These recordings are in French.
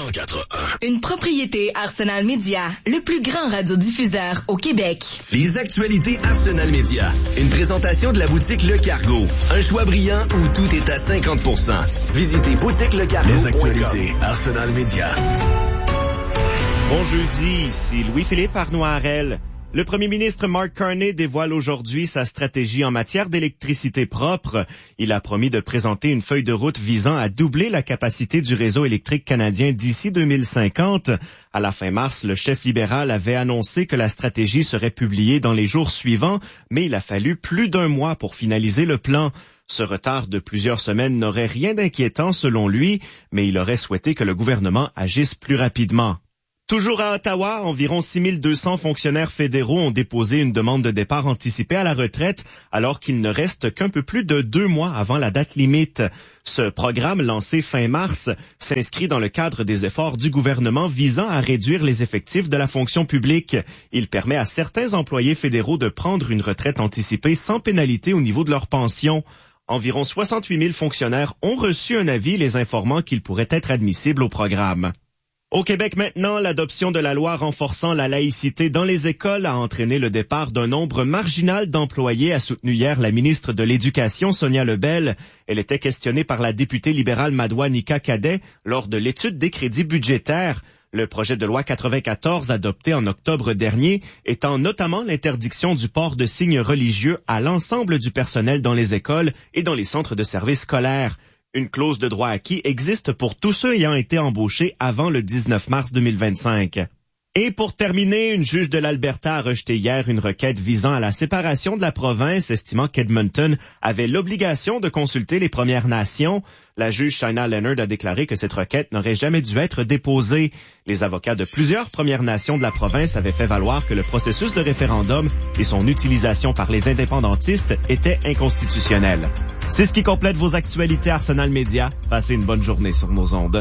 104.1. Une propriété Arsenal Média, le plus grand radiodiffuseur au Québec. Les actualités Arsenal Média. Une présentation de la boutique Le Cargo. Un choix brillant où tout est à 50%. Visitez boutiquelecargo.com. Les actualités Arsenal Média. Bon jeudi, ici Louis-Philippe Arnoirel. Le premier ministre Mark Carney dévoile aujourd'hui sa stratégie en matière d'électricité propre. Il a promis de présenter une feuille de route visant à doubler la capacité du réseau électrique canadien d'ici 2050. À la fin mars, le chef libéral avait annoncé que la stratégie serait publiée dans les jours suivants, mais il a fallu plus d'un mois pour finaliser le plan. Ce retard de plusieurs semaines n'aurait rien d'inquiétant selon lui, mais il aurait souhaité que le gouvernement agisse plus rapidement. Toujours à Ottawa, environ 6200 fonctionnaires fédéraux ont déposé une demande de départ anticipé à la retraite alors qu'il ne reste qu'un peu plus de 2 mois avant la date limite. Ce programme, lancé fin mars, s'inscrit dans le cadre des efforts du gouvernement visant à réduire les effectifs de la fonction publique. Il permet à certains employés fédéraux de prendre une retraite anticipée sans pénalité au niveau de leur pension. Environ 68 000 fonctionnaires ont reçu un avis les informant qu'ils pourraient être admissibles au programme. Au Québec maintenant, l'adoption de la loi renforçant la laïcité dans les écoles a entraîné le départ d'un nombre marginal d'employés, a soutenu hier la ministre de l'Éducation, Sonia Lebel. Elle était questionnée par la députée libérale Madoua Nika Cadet lors de l'étude des crédits budgétaires. Le projet de loi 94, adopté en octobre dernier, étend notamment l'interdiction du port de signes religieux à l'ensemble du personnel dans les écoles et dans les centres de services scolaires. Une clause de droit acquis existe pour tous ceux ayant été embauchés avant le 19 mars 2025. Et pour terminer, une juge de l'Alberta a rejeté hier une requête visant à la séparation de la province, estimant qu'Edmonton avait l'obligation de consulter les Premières Nations. La juge Shaina Leonard a déclaré que cette requête n'aurait jamais dû être déposée. Les avocats de plusieurs Premières Nations de la province avaient fait valoir que le processus de référendum et son utilisation par les indépendantistes étaient inconstitutionnels. C'est ce qui complète vos actualités Arsenal Média. Passez une bonne journée sur nos ondes.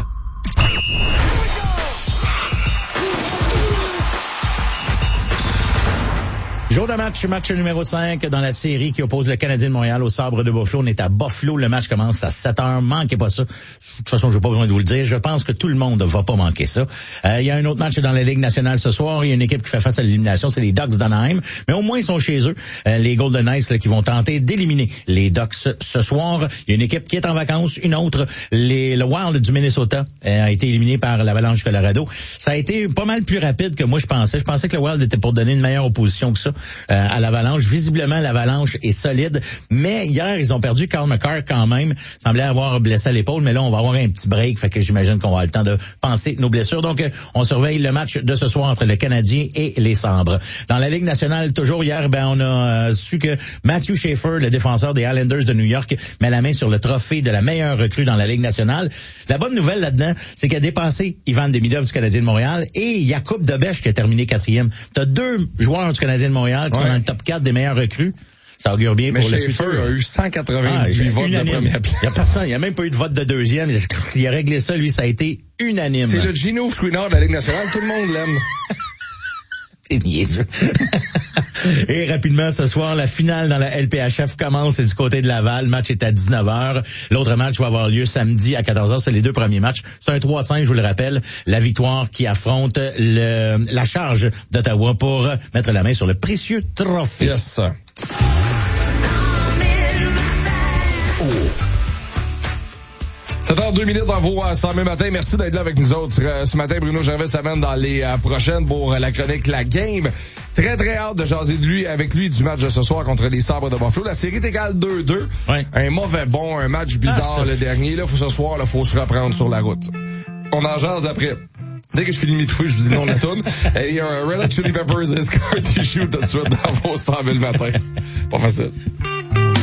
Jour de match numéro 5 dans la série qui oppose le Canadien de Montréal au Sabre de Buffalo. On est à Buffalo, le match commence à 7h, manquez pas ça. De toute façon, je n'ai pas besoin de vous le dire, je pense que tout le monde ne va pas manquer ça. Il y a un autre match dans la Ligue nationale ce soir, il y a une équipe qui fait face à l'élimination, c'est les Ducks d'Anaheim, mais au moins ils sont chez eux. Les Golden Knights là, qui vont tenter d'éliminer les Ducks ce soir. Il y a une équipe qui est en vacances, une autre, le Wild du Minnesota a été éliminé par l'Avalanche du Colorado. Ça a été pas mal plus rapide que moi je pensais. Je pensais que le Wild était pour donner une meilleure opposition que ça. À l'Avalanche. Visiblement, l'Avalanche est solide. Mais hier, ils ont perdu Cale Makar quand même. Semblait avoir blessé à l'épaule, mais là, on va avoir un petit break. Fait que j'imagine qu'on va avoir le temps de penser nos blessures. Donc, on surveille le match de ce soir entre le Canadien et les Sabres. Dans la Ligue nationale, toujours hier, on a su que Matthew Schaefer, le défenseur des Islanders de New York, met la main sur le trophée de la meilleure recrue dans la Ligue nationale. La bonne nouvelle là-dedans, c'est qu'il a dépassé Ivan Demidov du Canadien de Montréal et Jakub Dobeš qui a terminé 4e. T'as 2 joueurs du Canadien de Montréal qui sont dans le top 4 des meilleurs recrues. Ça augure bien pour le futur. Mais Schaefer a eu 198 votes de première place. Il y a personne, il n'y a même pas eu de vote de deuxième. Il a réglé ça, lui, ça a été unanime. C'est le Gino Chouinard de la Ligue nationale, tout le monde l'aime. C'est niaiseux. Et rapidement, ce soir, la finale dans la LPHF commence. C'est du côté de Laval. Le match est à 19h. L'autre match va avoir lieu samedi à 14h. C'est les 2 premiers matchs. C'est un 3-5, je vous le rappelle. La Victoire qui affronte la Charge d'Ottawa pour mettre la main sur le précieux trophée. Yes. 7h02 dans vos 100 000 matin. Merci d'être là avec nous autres. Ce matin, Bruno Gervais s'amène dans les prochaines pour la chronique La Game. Très, très hâte de jaser avec lui du match de ce soir contre les Sabres de Buffalo. La série est égale 2-2. Ouais. Un mauvais bon, un match bizarre le dernier. Là, ce soir, il faut se reprendre sur la route. On en jase après. Dès que je finis de m'étouffer, je vous dis non la toune. Et il y a un Red Hot Chili Peppers et Scar Tissue tout de suite dans vos 100 000 matin. Pas facile.